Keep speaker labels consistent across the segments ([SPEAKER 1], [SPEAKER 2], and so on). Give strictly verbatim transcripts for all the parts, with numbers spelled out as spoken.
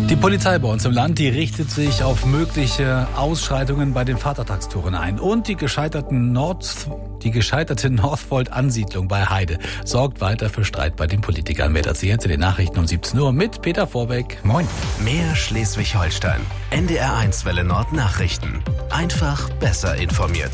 [SPEAKER 1] Die Polizei bei uns im Land, die richtet sich auf mögliche Ausschreitungen bei den Vatertagstouren ein. Und die, gescheiterten Nord, die gescheiterte Northvolt-Ansiedlung bei Heide sorgt weiter für Streit bei den Politikern. Mehr dazu jetzt in den Nachrichten um siebzehn Uhr mit Peter Vorbeck. Moin.
[SPEAKER 2] Mehr Schleswig-Holstein. N D R eins Welle Nord Nachrichten. Einfach besser informiert.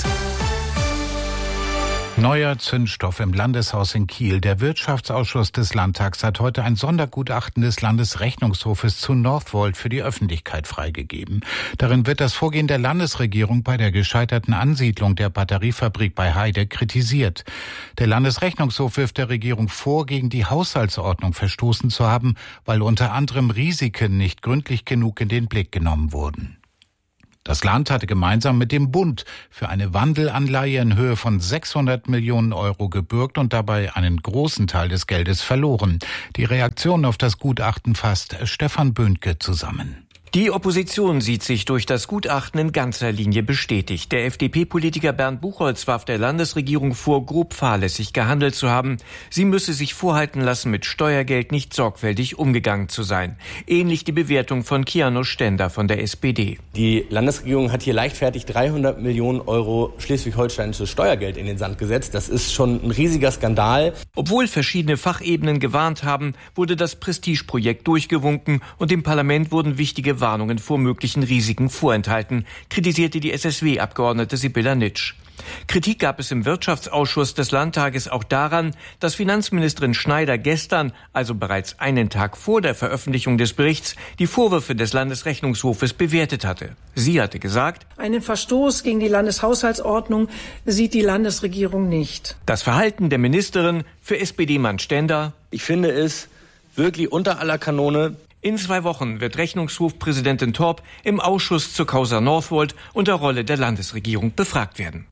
[SPEAKER 3] Neuer Zündstoff im Landeshaus in Kiel. Der Wirtschaftsausschuss des Landtags hat heute ein Sondergutachten des Landesrechnungshofes zu Northvolt für die Öffentlichkeit freigegeben. Darin wird das Vorgehen der Landesregierung bei der gescheiterten Ansiedlung der Batteriefabrik bei Heide kritisiert. Der Landesrechnungshof wirft der Regierung vor, gegen die Haushaltsordnung verstoßen zu haben, weil unter anderem Risiken nicht gründlich genug in den Blick genommen wurden. Das Land hatte gemeinsam mit dem Bund für eine Wandelanleihe in Höhe von sechshundert Millionen Euro gebürgt und dabei einen großen Teil des Geldes verloren. Die Reaktion auf das Gutachten fasst Stefan Böhnke zusammen.
[SPEAKER 4] Die Opposition sieht sich durch das Gutachten in ganzer Linie bestätigt. Der F D P-Politiker Bernd Buchholz warf der Landesregierung vor, grob fahrlässig gehandelt zu haben. Sie müsse sich vorhalten lassen, mit Steuergeld nicht sorgfältig umgegangen zu sein. Ähnlich die Bewertung von Kiano Stender von der S P D.
[SPEAKER 5] Die Landesregierung hat hier leichtfertig dreihundert Millionen Euro schleswig-holsteinisches Steuergeld in den Sand gesetzt. Das ist schon ein riesiger Skandal.
[SPEAKER 4] Obwohl verschiedene Fachebenen gewarnt haben, wurde das Prestigeprojekt durchgewunken und dem Parlament wurden wichtige Warnungen vor möglichen Risiken vorenthalten, kritisierte die S S W-Abgeordnete Sibylla Nitsch. Kritik gab es im Wirtschaftsausschuss des Landtages auch daran, dass Finanzministerin Schneider gestern, also bereits einen Tag vor der Veröffentlichung des Berichts, die Vorwürfe des Landesrechnungshofes bewertet hatte. Sie hatte gesagt,
[SPEAKER 6] einen Verstoß gegen die Landeshaushaltsordnung sieht die Landesregierung nicht.
[SPEAKER 4] Das Verhalten der Ministerin für S P D-Mann Stender:
[SPEAKER 5] Ich finde es wirklich unter aller Kanone.
[SPEAKER 4] In zwei Wochen wird Rechnungshofpräsidentin Torp im Ausschuss zur Causa Northvolt und der Rolle der Landesregierung befragt werden.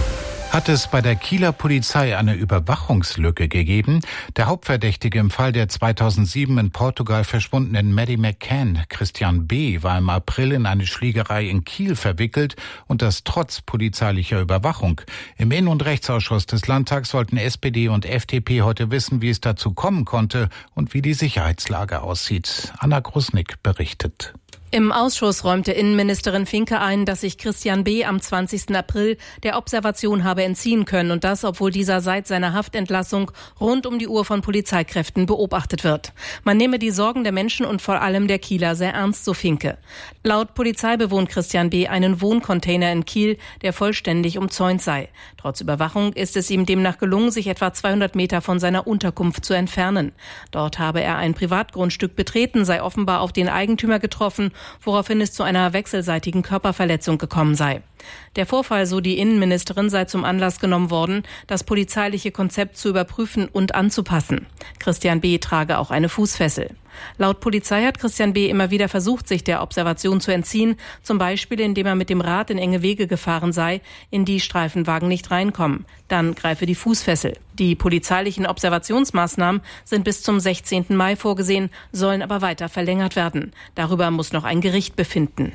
[SPEAKER 3] Hat es bei der Kieler Polizei eine Überwachungslücke gegeben? Der Hauptverdächtige im Fall der zweitausendsieben in Portugal verschwundenen Maddie McCann, Christian B., war im April in eine Schlägerei in Kiel verwickelt und das trotz polizeilicher Überwachung. Im Innen- und Rechtsausschuss des Landtags wollten S P D und F D P heute wissen, wie es dazu kommen konnte und wie die Sicherheitslage aussieht. Anna Grusnick berichtet.
[SPEAKER 7] Im Ausschuss räumte Innenministerin Finke ein, dass sich Christian B. am zwanzigsten April der Observation habe entziehen können und das, obwohl dieser seit seiner Haftentlassung rund um die Uhr von Polizeikräften beobachtet wird. Man nehme die Sorgen der Menschen und vor allem der Kieler sehr ernst, so Finke. Laut Polizei bewohnt Christian B. einen Wohncontainer in Kiel, der vollständig umzäunt sei. Trotz Überwachung ist es ihm demnach gelungen, sich etwa zweihundert Meter von seiner Unterkunft zu entfernen. Dort habe er ein Privatgrundstück betreten, sei offenbar auf den Eigentümer getroffen, woraufhin es zu einer wechselseitigen Körperverletzung gekommen sei. Der Vorfall, so die Innenministerin, sei zum Anlass genommen worden, das polizeiliche Konzept zu überprüfen und anzupassen. Christian B. trage auch eine Fußfessel. Laut Polizei hat Christian B. immer wieder versucht, sich der Observation zu entziehen, zum Beispiel indem er mit dem Rad in enge Wege gefahren sei, in die Streifenwagen nicht reinkommen. Dann greife die Fußfessel. Die polizeilichen Observationsmaßnahmen sind bis zum sechzehnten Mai vorgesehen, sollen aber weiter verlängert werden. Darüber muss noch ein Gericht befinden.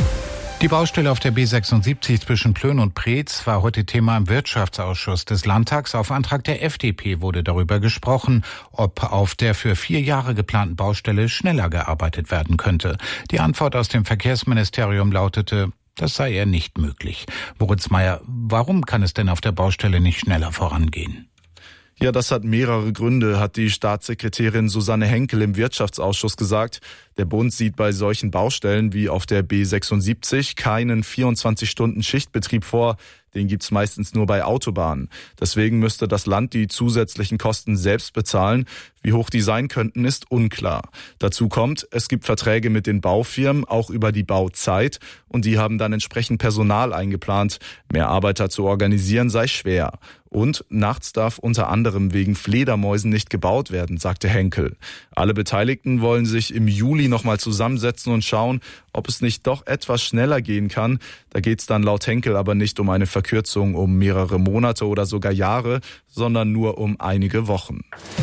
[SPEAKER 3] Die Baustelle auf der B sechsundsiebzig zwischen Plön und Preetz war heute Thema im Wirtschaftsausschuss des Landtags. Auf Antrag der F D P wurde darüber gesprochen, ob auf der für vier Jahre geplanten Baustelle schneller gearbeitet werden könnte. Die Antwort aus dem Verkehrsministerium lautete, das sei eher nicht möglich. Moritz Meyer, warum kann es denn auf der Baustelle nicht schneller vorangehen?
[SPEAKER 8] Ja, das hat mehrere Gründe, hat die Staatssekretärin Susanne Henkel im Wirtschaftsausschuss gesagt. Der Bund sieht bei solchen Baustellen wie auf der B sechsundsiebzig keinen vierundzwanzig Stunden Schichtbetrieb vor. Den gibt's meistens nur bei Autobahnen. Deswegen müsste das Land die zusätzlichen Kosten selbst bezahlen. Wie hoch die sein könnten, ist unklar. Dazu kommt, es gibt Verträge mit den Baufirmen, auch über die Bauzeit. Und die haben dann entsprechend Personal eingeplant. Mehr Arbeiter zu organisieren sei schwer. Und nachts darf unter anderem wegen Fledermäusen nicht gebaut werden, sagte Henkel. Alle Beteiligten wollen sich im Juli nochmal zusammensetzen und schauen, ob es nicht doch etwas schneller gehen kann. Da geht es dann laut Henkel aber nicht um eine Verkürzung um mehrere Monate oder sogar Jahre, sondern nur um einige Wochen.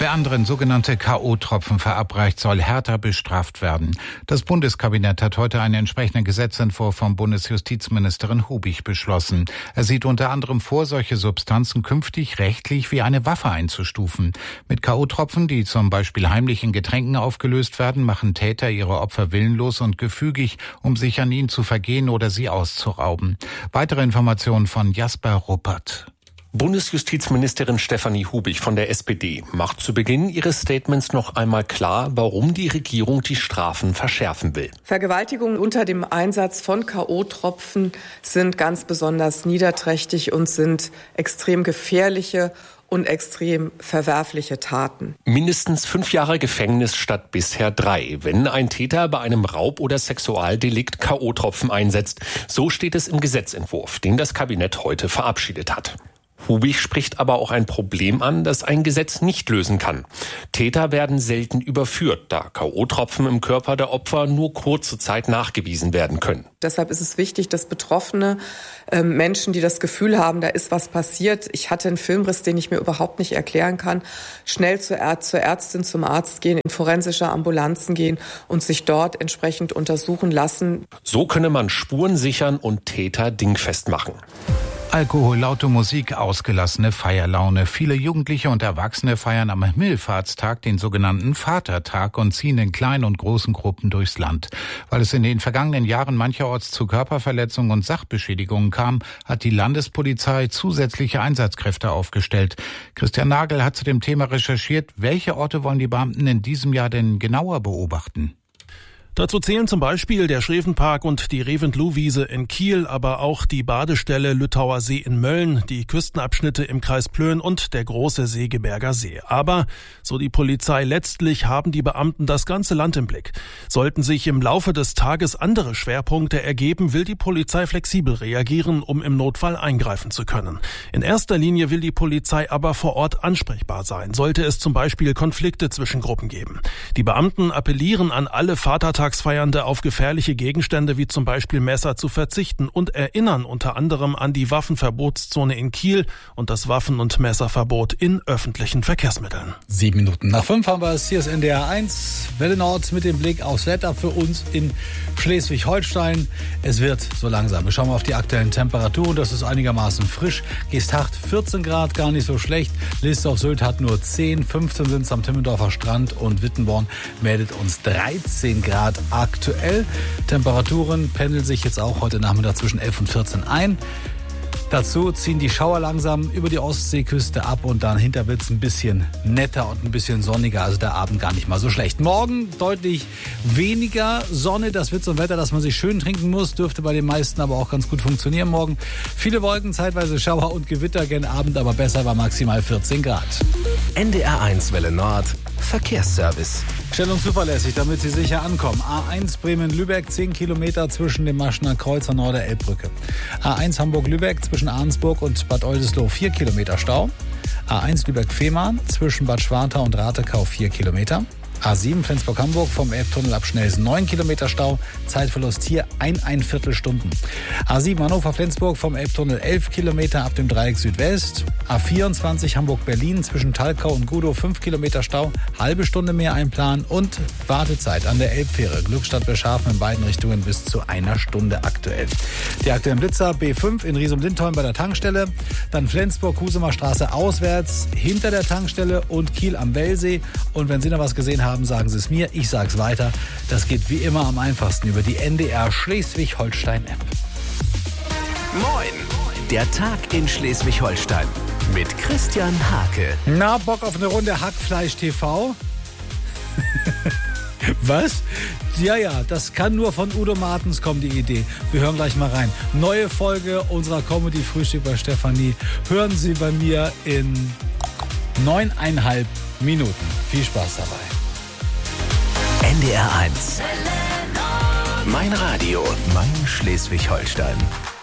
[SPEAKER 3] Wer anderen sogenannte K O-Tropfen verabreicht, soll härter bestraft werden. Das Bundeskabinett hat heute einen entsprechenden Gesetzentwurf von Bundesjustizministerin Hubig beschlossen. Er sieht unter anderem vor, solche Substanzen künftig rechtlich wie eine Waffe einzustufen. Mit K O-Tropfen, die zum Beispiel heimlich in Getränken aufgelöst werden, machen Täter ihre Opfer willenlos und gefügig, um sich an ihnen zu vergehen oder sie auszurauben. Weitere Informationen von Jasper Ruppert.
[SPEAKER 9] Bundesjustizministerin Stefanie Hubig von der S P D macht zu Beginn ihres Statements noch einmal klar, warum die Regierung die Strafen verschärfen will.
[SPEAKER 10] Vergewaltigungen unter dem Einsatz von K O-Tropfen sind ganz besonders niederträchtig und sind extrem gefährliche und extrem verwerfliche Taten.
[SPEAKER 9] Mindestens fünf Jahre Gefängnis statt bisher drei, wenn ein Täter bei einem Raub- oder Sexualdelikt K O-Tropfen einsetzt. So steht es im Gesetzentwurf, den das Kabinett heute verabschiedet hat. Hubig spricht aber auch ein Problem an, das ein Gesetz nicht lösen kann. Täter werden selten überführt, da K O-Tropfen im Körper der Opfer nur kurze Zeit nachgewiesen werden können.
[SPEAKER 10] Deshalb ist es wichtig, dass Betroffene, äh, Menschen, die das Gefühl haben, da ist was passiert, ich hatte einen Filmriss, den ich mir überhaupt nicht erklären kann, schnell zur, Är- zur Ärztin, zum Arzt gehen, in forensische Ambulanzen gehen und sich dort entsprechend untersuchen lassen.
[SPEAKER 9] So könne man Spuren sichern und Täter dingfest machen.
[SPEAKER 3] Alkohol, laute Musik, ausgelassene Feierlaune. Viele Jugendliche und Erwachsene feiern am Himmelfahrtstag den sogenannten Vatertag und ziehen in kleinen und großen Gruppen durchs Land. Weil es in den vergangenen Jahren mancherorts zu Körperverletzungen und Sachbeschädigungen kam, hat die Landespolizei zusätzliche Einsatzkräfte aufgestellt. Christian Nagel hat zu dem Thema recherchiert. Welche Orte wollen die Beamten in diesem Jahr denn genauer beobachten?
[SPEAKER 11] Dazu zählen zum Beispiel der Schrevenpark und die Reventlow-Wiese in Kiel, aber auch die Badestelle Lüttauer See in Mölln, die Küstenabschnitte im Kreis Plön und der große Segeberger See. Aber, so die Polizei, letztlich haben die Beamten das ganze Land im Blick. Sollten sich im Laufe des Tages andere Schwerpunkte ergeben, will die Polizei flexibel reagieren, um im Notfall eingreifen zu können. In erster Linie will die Polizei aber vor Ort ansprechbar sein, sollte es zum Beispiel Konflikte zwischen Gruppen geben. Die Beamten appellieren an alle Vatertage Tagsfeiernde auf gefährliche Gegenstände wie zum Beispiel Messer zu verzichten und erinnern unter anderem an die Waffenverbotszone in Kiel und das Waffen- und Messerverbot in öffentlichen Verkehrsmitteln.
[SPEAKER 1] Sieben Minuten nach fünf haben wir es. Hier ist N D R eins, Welle Nord mit dem Blick aufs Wetter für uns in Schleswig-Holstein. Es wird so langsam. Wir schauen mal auf die aktuellen Temperaturen. Das ist einigermaßen frisch. Geesthacht vierzehn Grad, gar nicht so schlecht. List auf Sylt hat nur zehn, fünfzehn sind es am Timmendorfer Strand und Wittenborn meldet uns dreizehn Grad. Aktuell. Temperaturen pendeln sich jetzt auch heute Nachmittag zwischen elf und vierzehn ein. Dazu ziehen die Schauer langsam über die Ostseeküste ab und dann hinter wird es ein bisschen netter und ein bisschen sonniger. Also der Abend gar nicht mal so schlecht. Morgen deutlich weniger Sonne. Das wird so ein Wetter, dass man sich schön trinken muss. Dürfte bei den meisten aber auch ganz gut funktionieren morgen. Viele Wolken, zeitweise Schauer und Gewitter, gen Abend aber besser bei maximal vierzehn Grad.
[SPEAKER 2] N D R eins Welle Nord Verkehrsservice.
[SPEAKER 1] Schnell und zuverlässig, damit Sie sicher ankommen. A eins Bremen-Lübeck, zehn Kilometer zwischen dem Maschener Kreuz und Norder-Elbbrücke. A eins Hamburg-Lübeck zwischen Arnsburg und Bad Oldesloe, vier Kilometer Stau. A eins Lübeck-Fehmarn zwischen Bad Schwartau und Ratekau, vier Kilometer. A sieben Flensburg-Hamburg vom Elbtunnel ab Schnelsen, neun Kilometer Stau, Zeitverlust hier ein, ein Viertelstunden. A sieben Hannover-Flensburg vom Elbtunnel elf Kilometer ab dem Dreieck Südwest. A vierundzwanzig Hamburg-Berlin zwischen Talkau und Gudow, fünf Kilometer Stau, halbe Stunde mehr einplanen und Wartezeit an der Elbfähre. Glückstadt Beschafen in beiden Richtungen bis zu einer Stunde aktuell. Die aktuellen Blitzer B fünf in Riesum-Lindholm bei der Tankstelle, dann Flensburg-Husumer Straße auswärts hinter der Tankstelle und Kiel am Wellsee. Und wenn Sie noch was gesehen haben, sagen Sie es mir, ich sage es weiter. Das geht wie immer am einfachsten über die N D R Schleswig-Holstein-App.
[SPEAKER 2] Moin, der Tag in Schleswig-Holstein mit Christian Hake.
[SPEAKER 1] Na, Bock auf eine Runde Hackfleisch T V? Was? Ja, ja, das kann nur von Udo Martens kommen, die Idee. Wir hören gleich mal rein. Neue Folge unserer Comedy-Frühstück bei Stefanie hören Sie bei mir in neuneinhalb Minuten. Viel Spaß dabei.
[SPEAKER 2] N D R eins. Mein Radio, mein Schleswig-Holstein.